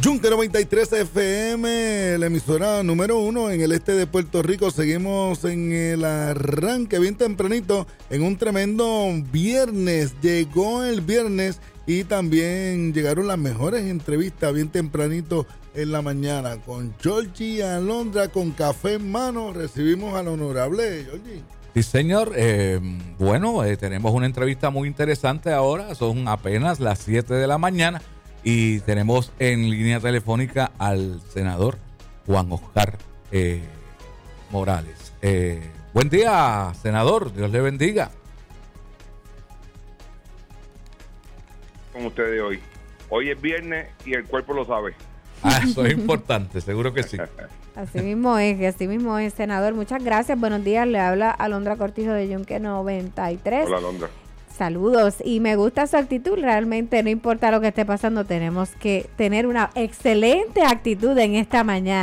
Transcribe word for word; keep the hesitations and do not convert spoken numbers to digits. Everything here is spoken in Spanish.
Yunque noventa y tres F M, la emisora número uno en el este de Puerto Rico. Seguimos en el arranque bien tempranito, en un tremendo viernes. Llegó el viernes y también llegaron las mejores entrevistas bien tempranito en la mañana. Con Georgie Alondra, con café en mano, recibimos al honorable Georgie. Sí, señor. Eh, bueno, eh, tenemos una entrevista muy interesante ahora. Son apenas las siete de la mañana. Y tenemos en línea telefónica al senador Juan Oscar eh, Morales. Eh, buen día, senador. Dios le bendiga. Con ustedes hoy. Hoy es viernes y el cuerpo lo sabe. Ah, eso es importante, seguro que sí. Así mismo es, así mismo es, senador. Muchas gracias. Buenos días. Le habla Alondra Cortijo de Yunque noventa y tres. Hola, Alondra. Saludos, y me gusta su actitud. Realmente no importa lo que esté pasando, tenemos que tener una excelente actitud en esta mañana.